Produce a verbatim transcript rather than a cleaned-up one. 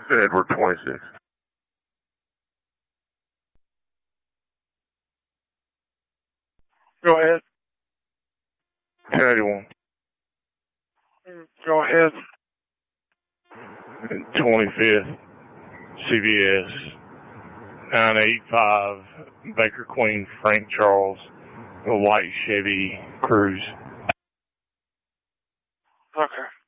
Edward twenty-six. Go ahead. eighty-one. Go ahead. twenty-fifth. C B S. nine eighty-five. Baker Queen, Frank Charles. A white Chevy Cruze. Okay.